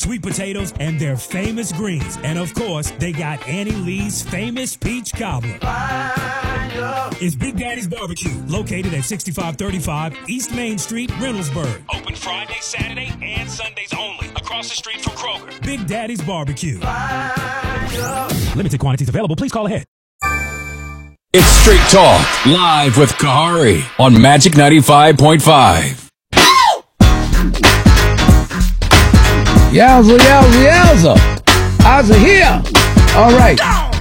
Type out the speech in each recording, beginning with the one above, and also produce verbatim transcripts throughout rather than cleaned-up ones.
sweet potatoes, and their famous greens. And of course, they got Annie Lee's famous peach cobbler. It's Big Daddy's Barbecue, located at sixty-five thirty-five East Main Street, Reynoldsburg. Open Friday, Saturday, and Sundays only. Across the street from Kroger. Big Daddy's Barbecue. Limited quantities available. Please call ahead. It's Straight Talk, live with Kahari on Magic ninety-five point five. Yowza, yowza, yowza. Yowza here. All right.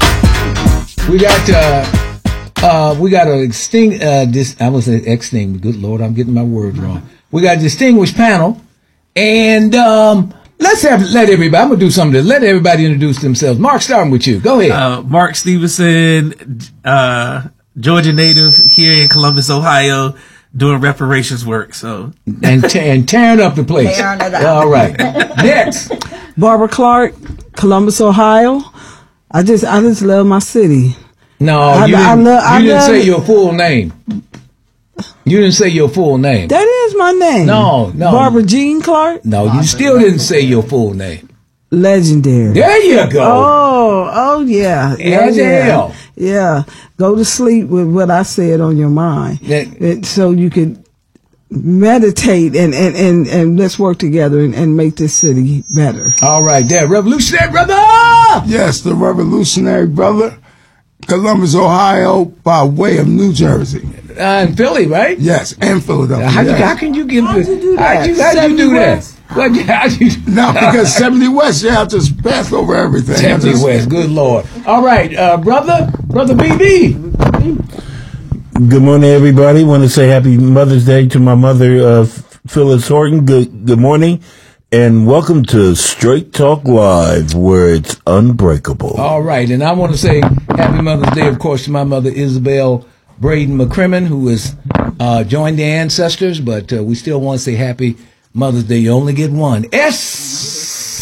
We got, uh, uh, we got a extinct, uh, dis- I was say extinct. Good Lord, I'm getting my words wrong. We got a distinguished panel. And, um, let's have, let everybody, I'm going to do something to let everybody introduce themselves. Mark, starting with you. Go ahead. Uh, Mark Stevenson, uh, Georgia native here in Columbus, Ohio, doing reparations work. So and, te- and tearing up the place. Tearing it up. All right. Next. Barbara Clark, Columbus, Ohio. I just, I just love my city. No, I, you didn't, I love, I you didn't love say it. your full name. You didn't say your full name. That is my name. No, no. Barbara Jean Clark. No, you still didn't say your full name. Legendary. There you go. Oh, oh yeah. Yeah, As yeah. hell. Yeah. Go to sleep with what I said on your mind. That- It- so you could meditate and, and, and, and let's work together and, and make this city better. All right, there, revolutionary brother. Yes, the revolutionary brother, Columbus, Ohio, by way of New Jersey. Uh, in Philly, right? Yes, and Philadelphia. How, yes. how can you give How'd you do How'd that? you, how'd you do that? seventy What? How'd you? No, because seventy West, you have to pass over everything. seventy Just- West. Good Lord. All right, uh, brother, brother B B. Good morning, everybody. Want to say happy Mother's Day to my mother, uh, Phyllis Horton. Good, good morning, and welcome to Straight Talk Live, where it's unbreakable. All right, and I want to say happy Mother's Day, of course, to my mother Isabel Braden McCrimmon, who has uh, joined the ancestors, but uh, we still want to say happy Mother's Day. You only get one. S.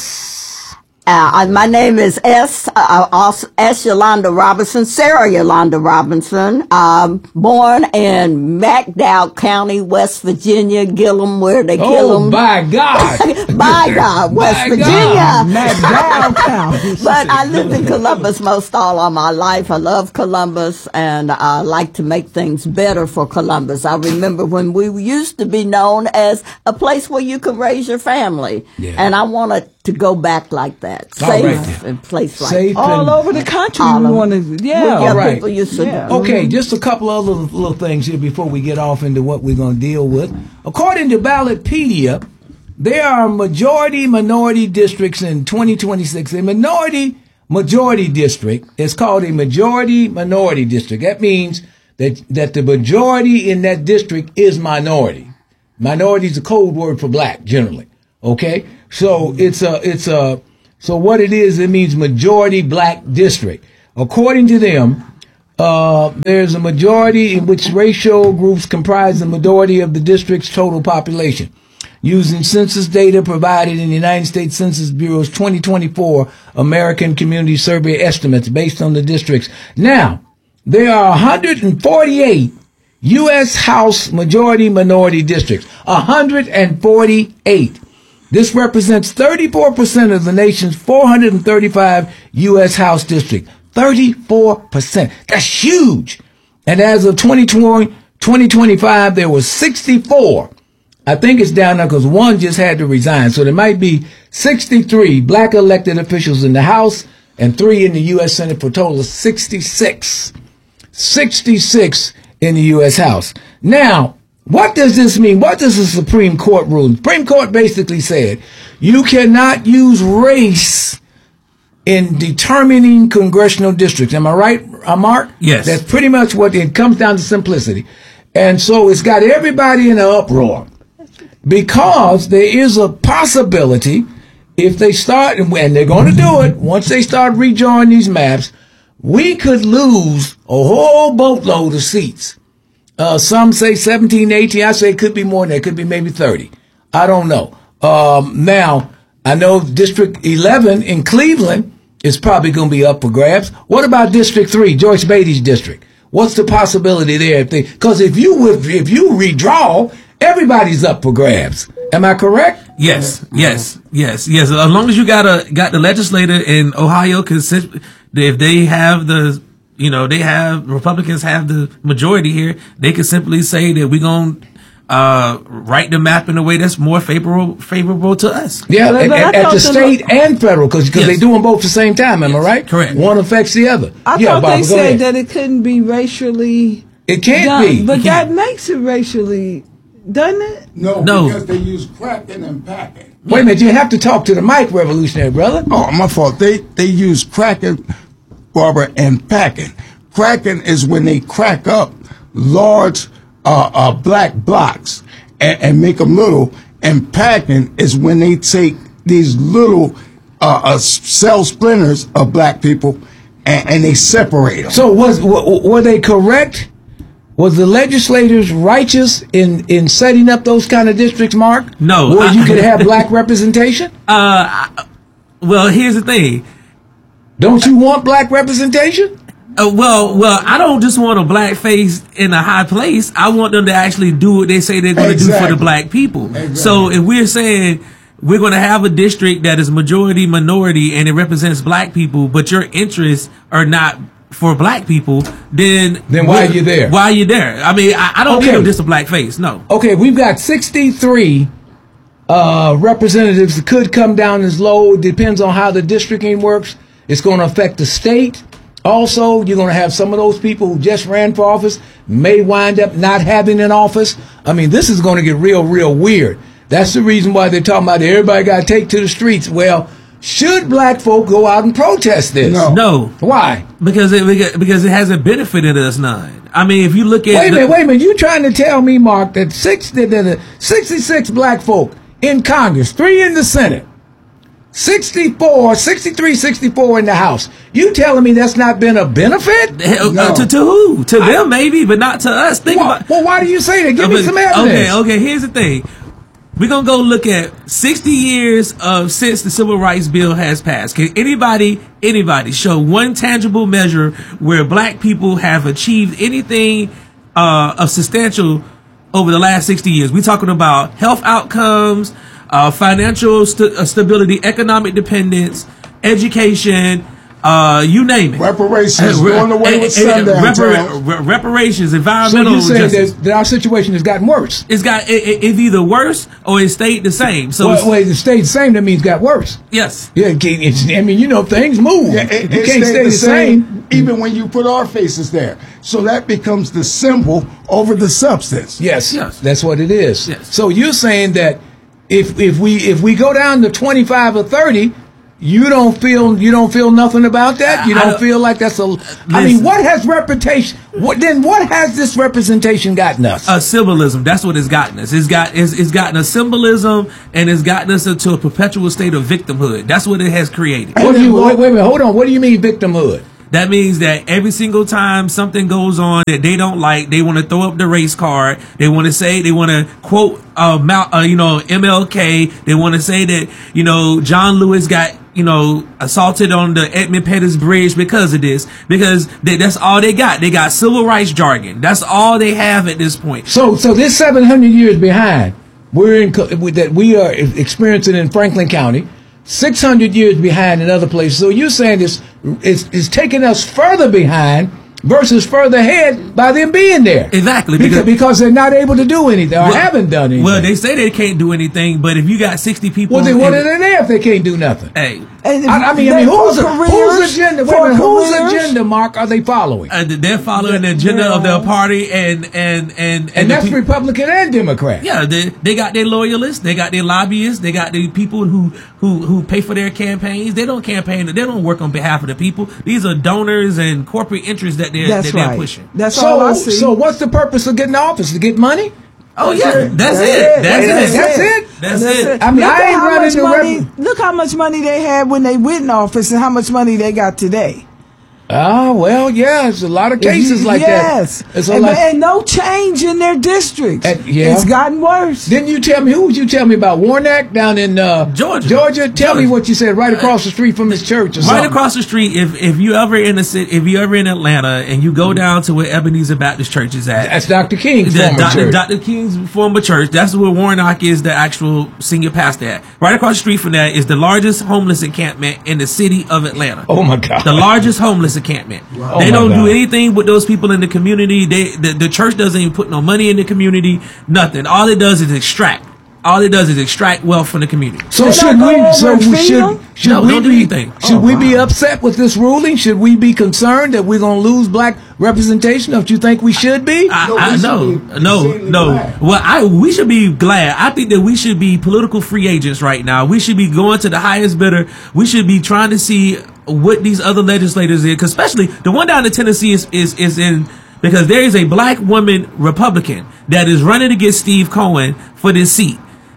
Uh, my name is S. Uh, also S. Yolanda Robinson, Sarah Yolanda Robinson. Um, born in McDowell County, West Virginia, Gillum, where they kill Oh, them. by God. By God, West By Virginia. God. McDowell County. But I lived in Columbus most all of my life. I love Columbus, and I like to make things better for Columbus. I remember when we used to be known as a place where you could raise your family, Yeah. and I wanted to go back like that. All Safe right. and place like Safe that. All and- over the country, All we of- want to, yeah. Well, yeah, All right. people used to Yeah. do. Okay, just a couple of little, little things here before we get off into what we're going to deal with. According to Ballotpedia, there are majority minority districts in twenty twenty-six. A minority majority district is called a majority minority district. That means that, that the majority in that district is minority. Minority is a code word for black, generally. Okay? So it's a, it's a, so what it is, it means majority black district. According to them, uh, there's a majority in which racial groups comprise the majority of the district's total population. Using census data provided in the United States Census Bureau's twenty twenty-four American Community Survey estimates based on the districts. Now, there are one hundred forty-eight U S House majority minority districts. one hundred forty-eight. This represents thirty-four percent of the nation's four hundred thirty-five U S House districts. thirty-four percent. That's huge. And as of twenty twenty, twenty twenty-five, there were sixty-four. I think it's down there because one just had to resign. So there might be sixty-three black elected officials in the House and three in the U S Senate for a total of sixty-six. sixty-six in the U S House. Now, what does this mean? What does the Supreme Court rule? The Supreme Court basically said you cannot use race in determining congressional districts. Am I right, uh, Mark? Yes. That's pretty much what it comes down to, simplicity. And so it's got everybody in an uproar because there is a possibility if they start, and they're going to do it, once they start redrawing these maps, we could lose a whole boatload of seats. Uh, some say seventeen, eighteen. I say it could be more than that. It could be maybe thirty. I don't know. Um, now, I know District eleven in Cleveland is probably going to be up for grabs. What about District three, Joyce Beatty's district? What's the possibility there? If they, because if you would, if you redraw, everybody's up for grabs. Am I correct? Yes, yes, yes, yes. As long as you got a got the legislator in Ohio, consist, if they have the, you know, they have Republicans have the majority here, they can simply say that we're gonna uh, write the map in a way that's more favorable favorable to us. Yeah, But- at, but I at- at thought the the state lo- and federal, because Yes. they do them both at the same time. Am I right? Correct. One affects the other. I yeah, thought Barbara, they go said ahead. that it couldn't be racially It can't done, be. but It that can't. makes it racially, doesn't it? No, No. because they use cracking and packing. Wait a minute, you have to talk to the mic, revolutionary brother. Oh, my fault. They they use cracking, Barbara, and packing. Cracking is when they crack up large uh, uh, black blocks and, and make them little. And packing is when they take these little uh, uh, cell splinters of black people and, and they separate them. So was w- were they correct? Was the legislators righteous in, in setting up those kind of districts, Mark? No, Where I- you could have black representation? Well, here's the thing. Don't you want black representation? Uh, well, well, I don't just want a black face in a high place. I want them to actually do what they say they're going to do for Exactly. the black people. Exactly. So if we're saying we're going to have a district that is majority minority and it represents black people, but your interests are not for black people, then Then why we're- are you there? Why are you there? I mean, I, I don't Okay. need them just a black face. No. Okay, we've got sixty-three uh, representatives that could come down as low. Depends on how the districting works. It's going to affect the state. Also, you're going to have some of those people who just ran for office may wind up not having an office. I mean, this is going to get real, real weird. That's the reason why they're talking about everybody got to take to the streets. Well, should black folk go out and protest this? No. No. Why? Because it because it hasn't benefited us none. I mean, if you look at Wait a the- minute, wait a minute. You trying to tell me, Mark, that six, that the sixty-six black folk in Congress, three in the Senate, sixty-four, sixty-three, sixty-four in the House. You telling me that's not been a benefit? Hell, No. uh, to, to who? To them maybe, but not to us. Think Well, about well, why do you say that? Give Uh, me but- some evidence. Okay, okay. Here's the thing. We're gonna go look at sixty years of since the Civil Rights Bill has passed. Can anybody, anybody show one tangible measure where black people have achieved anything uh, of substantial over the last sixty years? We're talking about health outcomes, uh, financial st- uh, stability, economic dependence, education. Uh, you name it. Reparations, Re- doing away eh, with eh, sundown repara- towns. re- reparations, So environmental you saying justice. that, that our situation has gotten worse? It's got it, it, it's either worse or it stayed the same. So Well, it's- well, it stayed the same. That means it got worse. yes, Yeah, it can't- it's, I mean, you know, things move. Yeah, it, you it can't stayed stay the same. even when you put our faces there. So that becomes the symbol over the substance. Yes, Yes. that's what it is. Yes. So you're saying that if if we if we go down to twenty-five or thirty, you don't feel you don't feel nothing about that. You I- I don't don't- feel like that's a. I mean, Listen. what has reputation? What then? What has this representation gotten us? a symbolism. That's what it's gotten us. It's got it's, it's gotten a symbolism and it's gotten us into a perpetual state of victimhood. That's what it has created. what do you wait, wait a minute? Hold on. What do you mean victimhood? That means that every single time something goes on that they don't like, they want to throw up the race card. They want to say, they want to quote, uh, Mount, uh, you know, M L K. They want to say that, you know, John Lewis got, you know, assaulted on the Edmund Pettus Bridge because of this, because they, that's all they got. They got civil rights jargon. That's all they have at this point. So so this seven hundred years behind, we're in co- that we are experiencing in Franklin County. six hundred years behind in other places. So you're saying this is, is taking us further behind versus further ahead by them being there. Exactly, Because, because- because they're not able to do anything or Well- haven't done anything. Well, they say they can't do anything, but if you got sixty people, Well, then what in- are they there if they can't do nothing? Hey, And if I, I mean, I they- mean, who's, for the, whose careers- agenda? Wait for a minute, whose careers- agenda, Mark, are they following? uh, they're following the agenda of their party, and and and and, and the that's peop- Republican and Democrat. Yeah, they they got their loyalists, they got their lobbyists, they got the people who who who pay for their campaigns. They don't campaign, they don't work on behalf of the people. These are donors and corporate interests that they're That's that they're right. pushing. That's all I So, see. so what's the purpose of getting office? To get money? Oh yeah, that's, That's it. it. That's, That's it. it. That's, That's it. it. I mean, look I at ain't how running much the money. rep- Look how much money they had when they went in office, and how much money they got today. Ah, well, yeah, there's a lot of cases like yes. that. Yes, and, like, and no change in their districts. And, yeah. It's gotten worse. Didn't you tell me, who would you tell me about? Warnock down in uh, Georgia. Georgia? Tell Georgia. me what you said right across the street from his church or Right something. across the street, if if you ever in a city, if you ever in Atlanta and you go down to where Ebenezer Baptist Church is at. That's Doctor King's The, former Doctor church. Doctor King's former church. That's where Warnock is the actual senior pastor at. Right across the street from that is the largest homeless encampment in the city of Atlanta. Oh, my God. The largest homeless encampment. Wow. They Oh, don't my do God. anything with those people in the community. They the, the church doesn't even put no money in the community. Nothing. All it does is extract. All it does is extract wealth from the community. So They should don't go we? over So and we feed should. them? Should No, we don't do be? anything. Should Oh, we be wow. upset with this ruling? Should we be concerned that we're going to lose black representation? Don't you think we should be? I, No, I, we should no, be no, insanely no. glad. Well, I we should be glad. I think that we should be political free agents right now. We should be going to the highest bidder. We should be trying to see what these other legislators is, 'cause especially the one down in Tennessee is is is in. Because there is a black woman Republican that is running against Steve Cohen for this seat.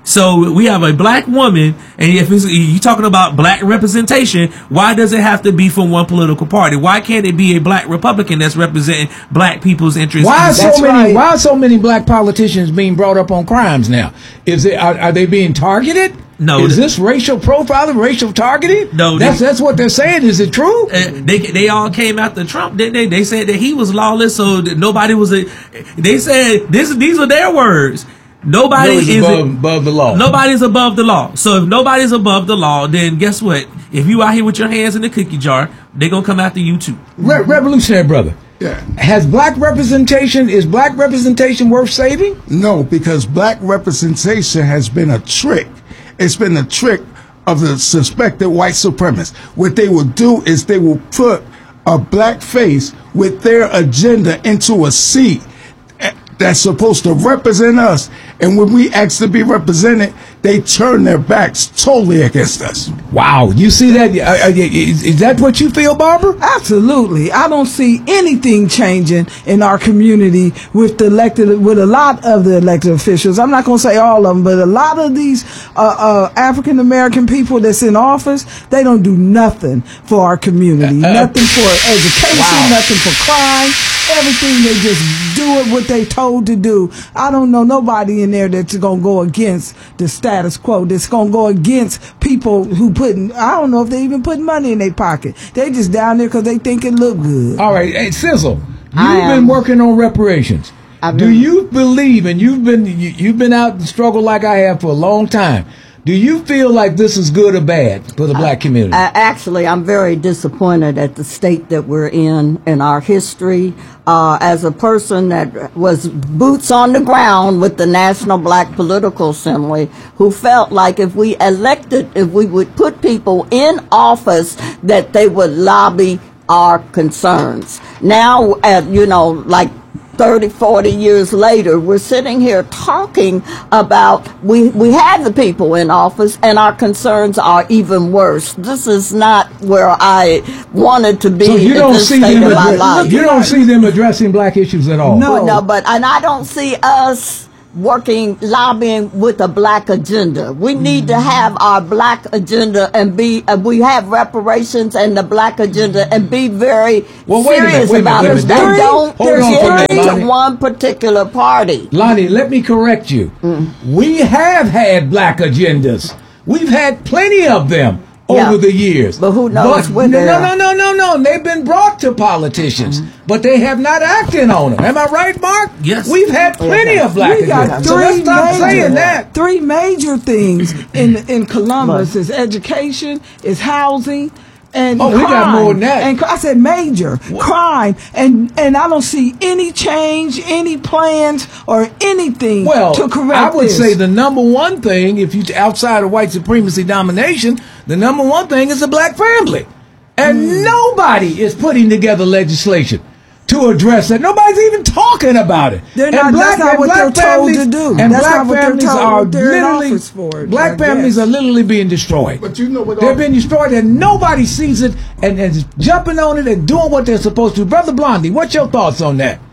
So we have a black woman, and if it's, you're talking about black representation, why does it have to be from one political party? Why can't it be a black Republican that's representing black people's interests? Why are That's so many? right. Why are so many black politicians being brought up on crimes now? Is it are, are they being targeted? No, Is the- this racial profiling, racial targeting? No, that's they- that's what they're saying. Is it true? Uh, they they all came after Trump, didn't they? They said that he was lawless, so that nobody was a. They said this. These are their words. Nobody Nobody's is above, above the law. Nobody's above the law. So if nobody's above the law, then guess what? If you out here with your hands in the cookie jar, they gonna come after you too. Re- revolutionary brother. Yeah. Has black representation is black representation worth saving? No, because black representation has been a trick. It's been a trick of the suspected white supremacists. What they will do is they will put a black face with their agenda into a seat eh, that's supposed to represent us. And when we ask to be represented, they turn their backs totally against us. Wow, you see that? Uh, uh, Is, is that what you feel, Barbara? Absolutely. I don't see anything changing in our community with the elected, with a lot of the elected officials. I'm not going to say all of them, but a lot of these uh, uh, African American people that's in office, they don't do nothing for our community. Uh, uh, nothing for education, wow. nothing for crime. Everything, they just do it what they told to do. I don't know nobody in there that's going to go against the status quo, that's going to go against people who putting, I don't know if they even put money in their pocket. They just down there because they think it look good. All right, hey, Sizzle, you've I been am- working on reparations. I've Do been- you believe, and you've been you, you've been out and struggled like I have for a long time. Do you feel like this is good or bad for the black community? Uh, actually, I'm very disappointed at the state that we're in in our history. Uh, as a person that was boots on the ground with the National Black Political Assembly, who felt like if we elected, if we would put people in office, that they would lobby our concerns. Now, uh, you know, like thirty, forty years later, we're sitting here talking about we, we have the people in office and our concerns are even worse. This is not where I wanted to be so you in don't this see state them of my address- life. you don't see them addressing black issues at all. No. Well, no, but and I don't see us working, lobbying with a black agenda. We need to have our black agenda and be, uh, we have reparations and the black agenda and be very Well, wait a minute, serious wait a minute, about wait a it. minute. They Hold don't on for a minute, get Lonnie. to one particular party. Lonnie, let me correct you. We have had black agendas. We've had plenty of them Yeah. over the years. But who knows But when no, they're- no, no, no, no, no. They've been brought to politicians, but they have not acted on them. Am I right, Mark? Yes. We've had plenty of black We got agendas. three So let's stop major, saying that. three major things in in Columbus is education, is housing, and Oh, we got crime. more than that. And I said major crime, and and I don't see any change, any plans, or anything Well, to correct I would this. say the number one thing, if you outside of white supremacy domination, the number one thing is the black family, and Mm. nobody is putting together legislation to address that. Nobody's even talking about it. They're And not- that's not and what they're told families- to do. And That's black not what they're families told are they're in literally office for, black I families guess. are literally being destroyed. But you know what? They're all- being destroyed, and nobody sees it and, and is jumping on it and doing what they're supposed to. Brother Blondie, what's your thoughts on that?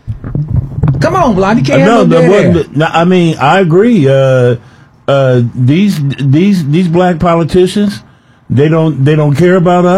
Come on, Blondie, can't Uh, no, have no the, dead air. what, no, I mean, I agree. Uh, uh, these these these black politicians, they don't they don't care about us,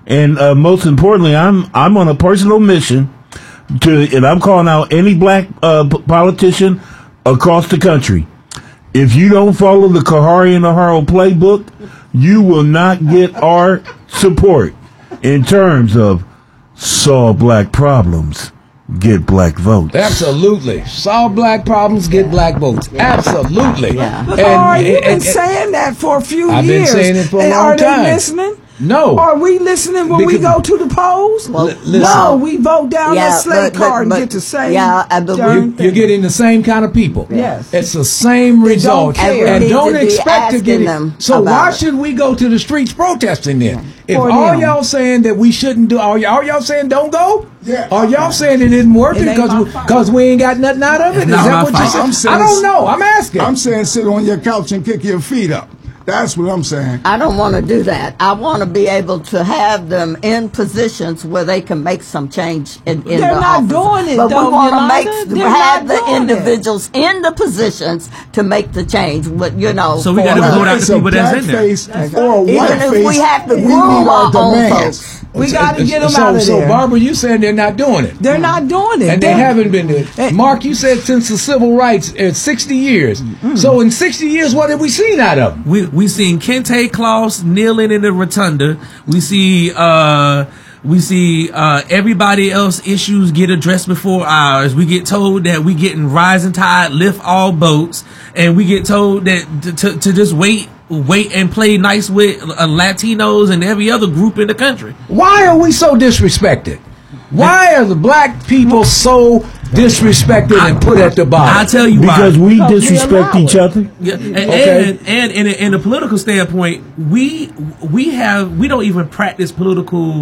And uh, most importantly, I'm I'm on a personal mission to, and I'm calling out any black uh, p- politician across the country. If you don't follow the Kahari and Naharo playbook, you will not get our support in terms of solve black problems, get black votes. Absolutely. Solve black problems, get black votes. Absolutely. Yeah. But And- are you and- been and- saying that for a few I've been years? saying it for a and long are time. they listening? No. Are we listening when we Because- go to the polls? Well, listen. No, we vote down Yeah, that slate but- but- card but- and get the same. yeah, I believe- darn You, thing. you're getting the same kind of people. Yes. It's the same result. care. And, And we don't need to be expect to get asking it. them So about why it. should we go to the streets protesting then? If For all them. y'all saying that we shouldn't do, are, y- are y'all saying don't go? Yeah. Are y'all saying it isn't worth It it ain't my because fault. because we ain't got nothing out of it? Is not that my what you're fault. saying? I'm saying- I don't know. I'm asking. I'm saying sit on your couch and kick your feet up. That's what I'm saying. I don't want to do that. I want to be able to have them in positions where they can make some change in, in They're the not office. doing it, But though, we want to Yolanda. make They're have not the doing it. individuals in the positions to make the change. What you know. So we for gotta us. vote out the It's a people that's black in there. face or a Even white if face. we have to we groom need our own demands. folks. We got to get them so, out of so there. Barbara, you saying they're not doing it? They're not doing it. And they They're- haven't been doing it. Eh. Mark, you said since the civil rights, uh, sixty years. So in sixty years, what have we seen out of them? We we seen Kente Klaus kneeling in the rotunda. We see uh we see uh everybody else issues get addressed before ours. We get told that we getting rising tide lift all boats, and we get told that to to, to just wait wait and play nice with uh, Latinos and every other group in the country. Why are we so disrespected? Why are the black people so disrespected and put at the I bottom? tell you Because why. we Because we disrespect allow each it. other. Yeah, and, Okay. and and in a, in a political standpoint, we we have we don't even practice political.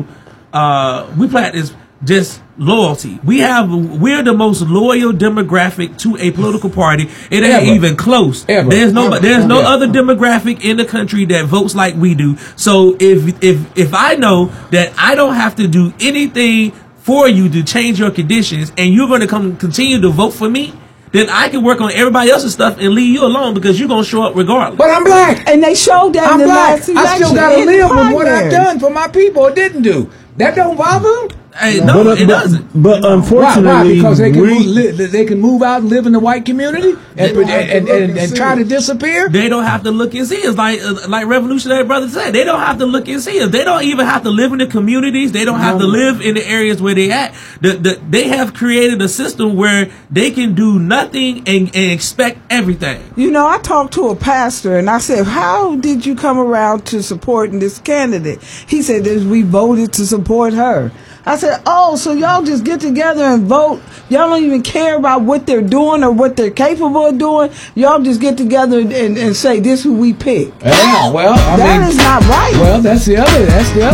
Uh, we practice just loyalty. We have we're the most loyal demographic to a political party. It ain't Ever. even close. Ever. There's no Ever. there's no Yeah. other demographic in the country that votes like we do. So if if if I know that I don't have to do anything for you to change your conditions, and you're going to come continue to vote for me, then I can work on everybody else's stuff and leave you alone because you're going to show up regardless. But I'm black. And they showed that I'm in the black. last election. I still got to in the live with what I've primaries. done for my people or didn't do. That don't bother them? Hey, no, but, it but, doesn't. but Why? unfortunately, Why? Because they can, we, move, li- they can move out and live in the white community and, don't have to and, look and, and and see try it. to disappear? They don't have to look and see us like uh, like Revolutionary Brother said. They don't have to look and see us. They don't even have to live in the communities. They don't have to live in the areas where they at. The, the, they have created a system where they can do nothing and, and expect everything. You know, I talked to a pastor and I said, how did you come around to supporting this candidate? He said that we voted to support her. I said, oh, so y'all just get together and vote. Y'all don't even care about what they're doing or what they're capable of doing. Y'all just get together and, and say, this who we pick. Yeah, well, I That mean, is not right. well, that's the other. That's the other